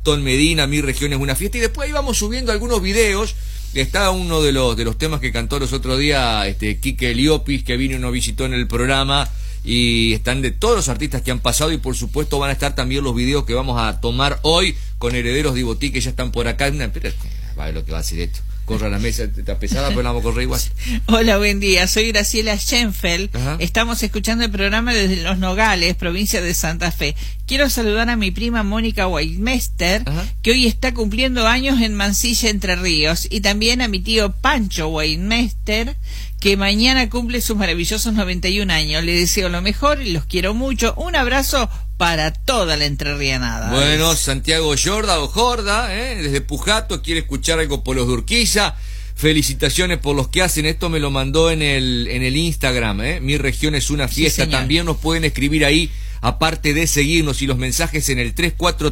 Gastón Medina, Mi Región es una fiesta, y después ahí vamos subiendo algunos videos. Está uno de los temas que cantó los otros días Quique Eliopis, que vino y nos visitó en el programa, y están de todos los artistas que han pasado, y por supuesto van a estar también los videos que vamos a tomar hoy con Herederos de Ibotí, que ya están por acá. Va a ver lo que va a hacer esto. Corra la mesa, está pesada, pero la vamos a correr igual. Hola, buen día, soy Graciela Schenfeld. Ajá. Estamos escuchando el programa desde Los Nogales, provincia de Santa Fe. Quiero saludar a mi prima Mónica Weidmester, que hoy está cumpliendo años en Mansilla, Entre Ríos, y también a mi tío Pancho Weidmester, que mañana cumple sus maravillosos 91 años. Le deseo lo mejor y los quiero mucho. Un abrazo para toda la entrerrianada. Bueno, Santiago Jorda, desde Pujato, quiere escuchar algo por los de Urquiza. Felicitaciones por los que hacen esto, me lo mandó en el Instagram, Mi Región es una fiesta. Sí, también nos pueden escribir ahí, aparte de seguirnos, y los mensajes en el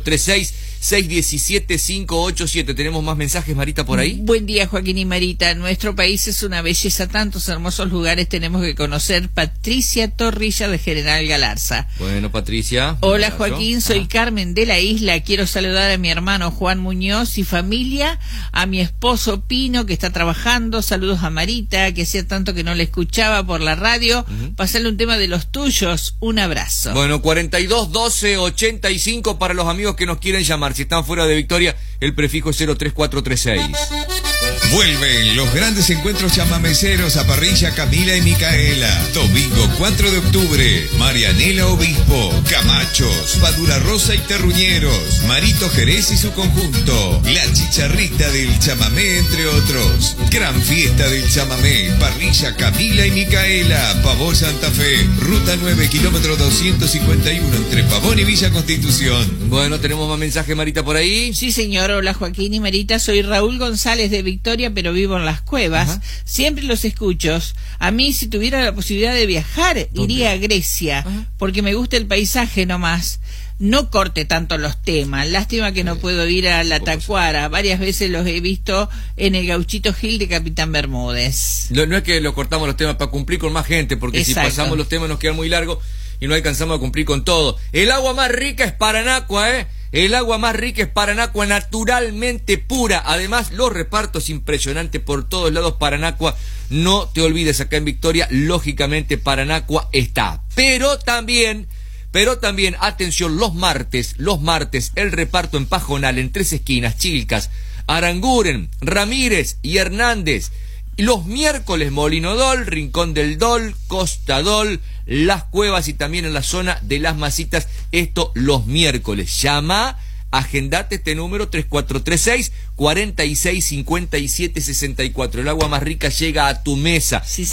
3436-617-587. ¿Tenemos más mensajes, Marita, por ahí? Buen día, Joaquín y Marita. Nuestro país es una belleza, tantos hermosos lugares tenemos que conocer. Patricia Torrilla, de General Galarza. Bueno, Patricia. Hola, Joaquín, soy Carmen de la Isla. Quiero saludar a mi hermano Juan Muñoz y familia, a mi esposo Pino, que está trabajando. Saludos a Marita, que hacía tanto que no le escuchaba por la radio. Pasarle un tema de los tuyos. Un abrazo. Bueno, 4212-85 para los amigos que nos quieren llamar. Si están fuera de Victoria, el prefijo es 03436. Vuelven los grandes encuentros chamameceros a Parrilla Camila y Micaela. Domingo 4 de octubre, Marianela Obispo, Camachos, Padula Rosa y Terruñeros, Marito Jerez y su conjunto, La Chicharrita del Chamamé, entre otros. Gran fiesta del chamamé, Parrilla Camila y Micaela, Pavón, Santa Fe, ruta 9, kilómetro 251, entre Pavón y Villa Constitución. Bueno, ¿tenemos más mensajes, Marita, por ahí? Sí, señor. Hola, Joaquín y Marita. Soy Raúl González de Victoria, pero vivo en Las Cuevas. Siempre los escucho. A mí, si tuviera la posibilidad de viajar, iría a Grecia, porque me gusta el paisaje nomás. No corte tanto los temas. Lástima que no puedo ir a la Tacuara. Varias veces los he visto en el Gauchito Gil de Capitán Bermúdez. No es que lo cortamos los temas para cumplir con más gente, porque Exacto. Si pasamos los temas nos quedan muy largos y no alcanzamos a cumplir con todo. El agua más rica es Paranacua, El agua más rica es Paranacua, naturalmente pura. Además, los repartos impresionantes por todos lados. Paranacua, no te olvides, acá en Victoria, lógicamente Paranacua está. Pero también, atención, los martes, el reparto en Pajonal, en Tres Esquinas, Chilcas, Aranguren, Ramírez y Hernández. Los miércoles, Molino Dol, Rincón del Dol, Costa Dol, Las Cuevas, y también en la zona de Las Masitas. Esto los miércoles. Llama, agendate este número 3436-465764. El agua más rica llega a tu mesa. Sí,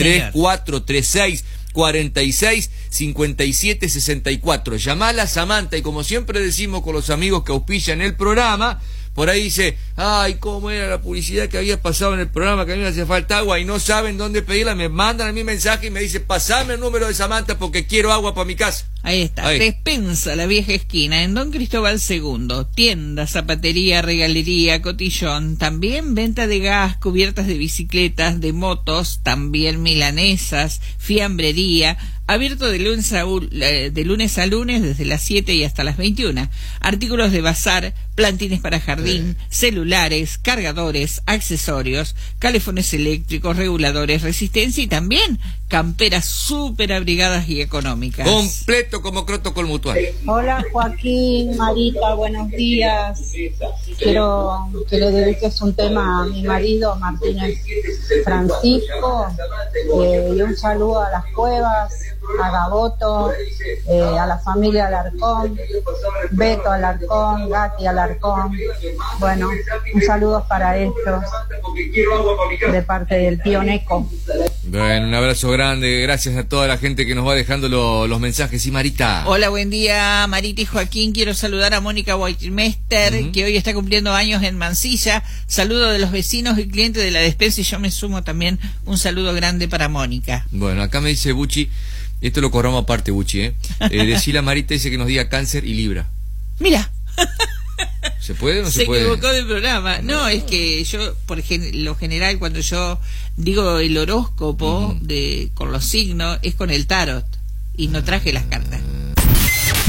3436-465764. Llamala, Samantha, y como siempre decimos con los amigos que auspician el programa, por ahí dice, ay, cómo era la publicidad que había pasado en el programa, que a mí me hacía falta agua y no saben dónde pedirla, me mandan a mi mensaje y me dice, pasame el número de Samantha porque quiero agua para mi casa. Ahí está, Despensa La Vieja Esquina, en Don Cristóbal II, tienda, zapatería, regalería, cotillón, también venta de gas, cubiertas de bicicletas, de motos, también milanesas, fiambrería, abierto de lunes a lunes desde las 7 y hasta las 21. Artículos de bazar, plantines para jardín, celulares, cargadores, accesorios, calefones eléctricos, reguladores, resistencia y también camperas súper abrigadas y económicas. Completo como Croto con Mutual. Hola, Joaquín, Marita, buenos días. Quiero que le dediques un tema a mi marido, Martínez Francisco, y un saludo a Las Cuevas, a Gaboto, a la familia Alarcón, Beto Alarcón, Gati Alarcón. Bueno, un saludo para estos de parte del tío Neco. Bueno, un abrazo grande, gracias a toda la gente que nos va dejando los mensajes. Y Marita. Hola, buen día, Marita y Joaquín. Quiero saludar a Mónica Weidmester, que hoy está cumpliendo años en Mansilla. Saludo de los vecinos y clientes de la despensa, y yo me sumo también un saludo grande para Mónica. Bueno, acá me dice Buchi, esto lo cobramos aparte, Buchi, decirle a Marita, dice que nos diga Cáncer y Libra. Mira. ¿Se puede o no se puede? Se equivocó del programa. No, es que yo, por lo general, cuando yo digo el horóscopo con los signos, es con el tarot. Y no traje las cartas.